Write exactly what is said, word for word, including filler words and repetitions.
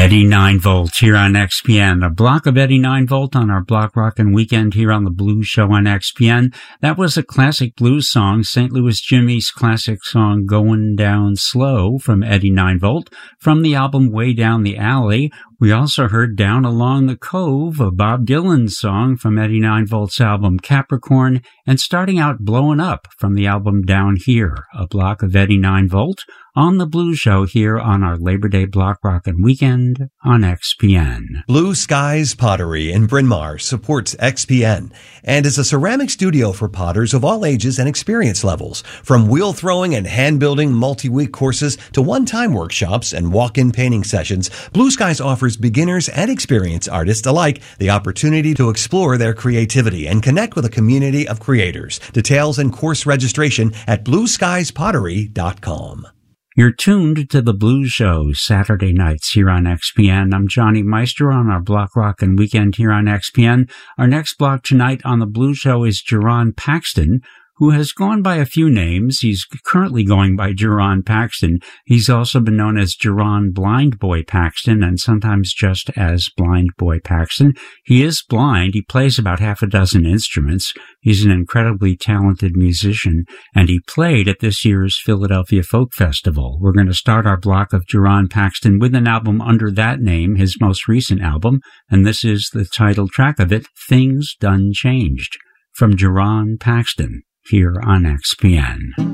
Eddie nine volt here on X P N. A block of Eddie nine volt on our Block Rockin' Weekend here on the Blues Show on X P N. That was a classic blues song, Saint Louis Jimmy's classic song Goin' Down Slow from Eddie nine volt from the album Way Down the Alley. We also heard Down Along the Cove, a Bob Dylan song from Eddie nine volt's album Capricorn, and starting out Blowin' Up from the album Down Here, a block of Eddie nine volt on the Blues Show here on our Labor Day Block Rockin' Weekend on X P N. Blue Skies Pottery in Bryn Mawr supports X P N and is a ceramic studio for potters of all ages and experience levels. From wheel throwing and hand building multi-week courses to one-time workshops and walk-in painting sessions, Blue Skies offers beginners and experienced artists alike the opportunity to explore their creativity and connect with a community of creators. Details and course registration at blue skies pottery dot com. You're tuned to the Blues Show Saturday nights here on X P N. I'm Johnny Meister on our Block Rockin' Weekend here on X P N. Our next block tonight on the Blues Show is Jerron Paxton, who has gone by a few names. He's currently going by Jerron Paxton. He's also been known as Jerron Blind Boy Paxton and sometimes just as Blind Boy Paxton. He is blind. He plays about half a dozen instruments. He's an incredibly talented musician, and he played at this year's Philadelphia Folk Festival. We're going to start our block of Jerron Paxton with an album under that name, his most recent album, and this is the title track of it, Things Done Changed, from Jerron Paxton, here on X P N.